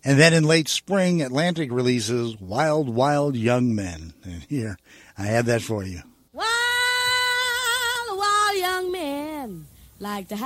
And then in late spring, Atlantic releases Wild, Wild Young Men. And here, I have that for you. Wild, wild young men like to have